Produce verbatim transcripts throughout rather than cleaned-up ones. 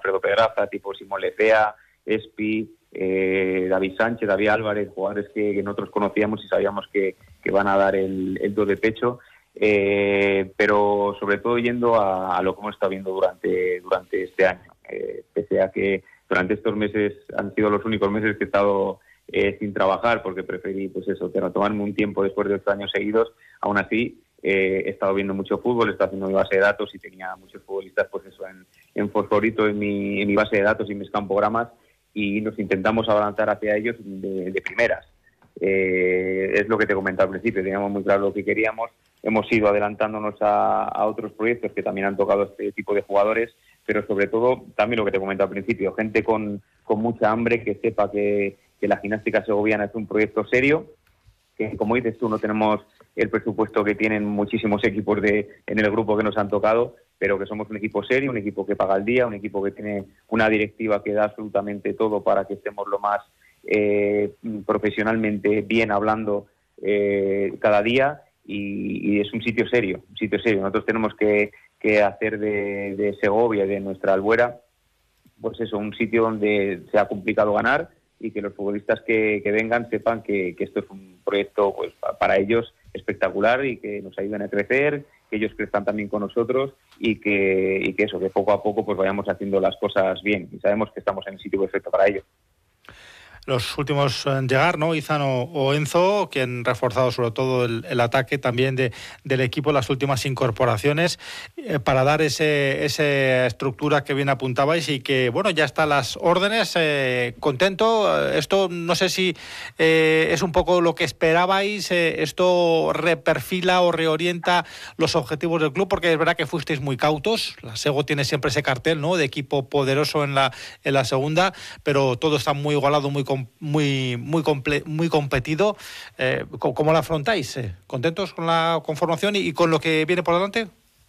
Alfredo Pedraza, tipo Simón Lecea, Espi, eh, David Sánchez, David Álvarez, jugadores que, que nosotros conocíamos y sabíamos que, que van a dar el, el do de pecho, eh, pero sobre todo yendo a, a lo que hemos estado viendo durante, durante este año, eh, pese a que durante estos meses han sido los únicos meses que he estado eh, sin trabajar, porque preferí, pues eso, tomarme un tiempo después de ocho años seguidos. Aún así, eh, he estado viendo mucho fútbol, he estado haciendo mi base de datos y tenía muchos futbolistas, pues eso, en, en fosforito en mi, en mi base de datos y mis campogramas, y nos intentamos abalanzar hacia ellos de, de primeras. Eh, es lo que te comentaba al principio, teníamos muy claro lo que queríamos, hemos ido adelantándonos a, a otros proyectos que también han tocado este tipo de jugadores, pero sobre todo, también lo que te comentaba al principio, gente con, con mucha hambre, que sepa que, que la gimnástica segoviana es un proyecto serio, que como dices tú, no tenemos el presupuesto que tienen muchísimos equipos de en el grupo que nos han tocado, pero que somos un equipo serio, un equipo que paga al día, un equipo que tiene una directiva que da absolutamente todo para que estemos lo más eh, profesionalmente bien hablando eh, cada día, y, y es un sitio serio, un sitio serio. Nosotros tenemos que, que hacer de, de Segovia, de nuestra Albuera, pues eso, un sitio donde sea complicado ganar, y que los futbolistas que, que vengan sepan que, que esto es un proyecto, pues para ellos espectacular, y que nos ayuden a crecer, que ellos crezcan también con nosotros, y que, y que eso, que poco a poco pues vayamos haciendo las cosas bien, y sabemos que estamos en el sitio perfecto para ello. Los últimos en llegar, ¿no? Izan o, o Enzo, que han reforzado sobre todo el, el ataque también de, del equipo, las últimas incorporaciones, eh, para dar ese esa estructura que bien apuntabais, y que, bueno, ya están las órdenes. Eh, contento. Esto no sé si eh, es un poco lo que esperabais. Eh, esto reperfila o reorienta los objetivos del club, porque es verdad que fuisteis muy cautos. La Sego tiene siempre ese cartel, ¿no?, de equipo poderoso en la, en la segunda, pero todo está muy igualado, muy muy muy comple- muy competido. Eh, ¿Cómo lo afrontáis? Eh, ¿Contentos con la conformación y, y con lo que viene por delante?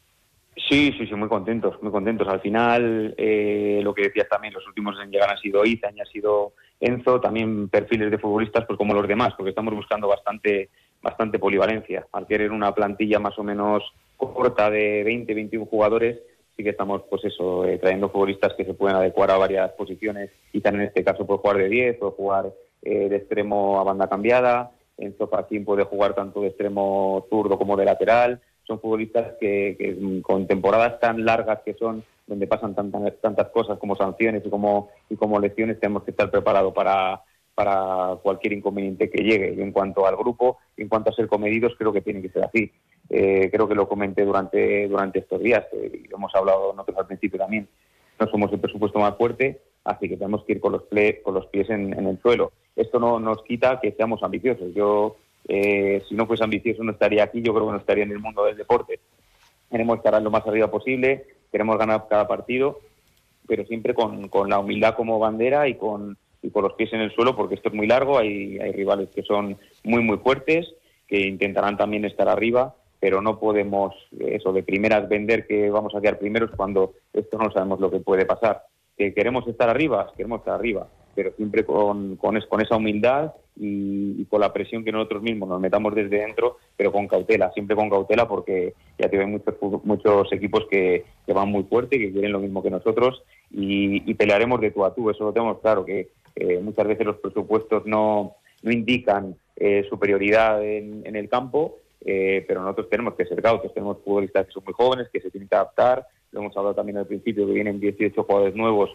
Sí, sí, sí, muy contentos, muy contentos. Al final, eh, lo que decías también, los últimos en llegar han sido Izan y ha sido Enzo, también perfiles de futbolistas pues como los demás, porque estamos buscando bastante bastante polivalencia. Al querer una plantilla más o menos corta de veinte, veintiún jugadores, sí que estamos, pues eso, eh, trayendo futbolistas que se pueden adecuar a varias posiciones. Izan en este caso puede jugar de diez o jugar eh, de extremo a banda cambiada. Enzo Facín puede jugar tanto de extremo zurdo como de lateral. Son futbolistas que, que con temporadas tan largas que son, donde pasan tantas, tantas cosas como sanciones y como, y como lesiones, tenemos que estar preparados para, para cualquier inconveniente que llegue. Y en cuanto al grupo, en cuanto a ser comedidos, creo que tiene que ser así. Eh, creo que lo comenté durante durante estos días, eh, y lo hemos hablado nosotros al principio también. No somos el presupuesto más fuerte, así que tenemos que ir con los, ple, con los pies en, en el suelo. Esto no nos quita que seamos ambiciosos. Yo, eh, si no fuese ambicioso, no estaría aquí. Yo creo que no estaría en el mundo del deporte. Queremos estar lo más arriba posible, queremos ganar cada partido, pero siempre con, con la humildad como bandera y con, y con los pies en el suelo, porque esto es muy largo. Hay, hay rivales que son muy, muy fuertes, que intentarán también estar arriba, pero no podemos, eso, de primeras vender que vamos a quedar primeros cuando esto no sabemos lo que puede pasar. ¿Que queremos estar arriba? Queremos estar arriba, pero siempre con, con, es, con esa humildad y, y con la presión que nosotros mismos nos metamos desde dentro, pero con cautela, siempre con cautela, porque ya tienen muchos, muchos equipos que, que van muy fuerte, que quieren lo mismo que nosotros, y, y pelearemos de tú a tú. Eso lo tenemos claro, que eh, muchas veces los presupuestos no, no indican eh, superioridad en, en el campo. Eh, pero nosotros tenemos que ser cautos, tenemos futbolistas que son muy jóvenes, que se tienen que adaptar. Lo hemos hablado también al principio, que vienen dieciocho jugadores nuevos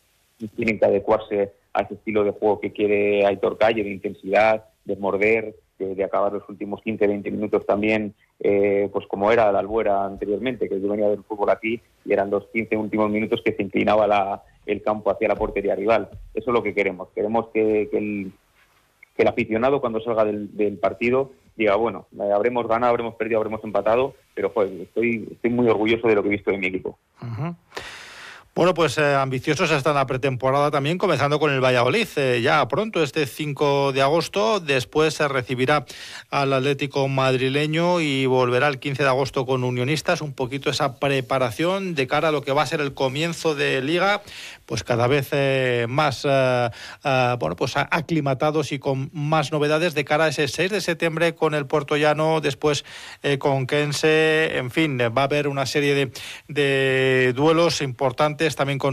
y tienen que adecuarse a ese estilo de juego que quiere Aitor Calle, de intensidad, de morder, de, de acabar los últimos quince, veinte minutos también, eh, pues como era la Albuera anteriormente, que yo venía del fútbol aquí y eran los quince últimos minutos que se inclinaba la, el campo hacia la portería rival. Eso es lo que queremos. Queremos que, que, el, que el aficionado, cuando salga del, del partido, diga, bueno, habremos ganado, habremos perdido, habremos empatado, pero joder, estoy, estoy muy orgulloso de lo que he visto de mi equipo. Uh-huh. Bueno, pues eh, ambiciosos hasta la pretemporada también, comenzando con el Valladolid, eh, ya pronto, este cinco de agosto, después se recibirá al Atlético madrileño y volverá el quince de agosto con Unionistas. Un poquito esa preparación de cara a lo que va a ser el comienzo de Liga, pues cada vez eh, más eh, eh, bueno, pues aclimatados y con más novedades de cara a ese seis de septiembre con el Puertollano, después eh, con Kense. En fin, va a haber una serie de, de duelos importantes también con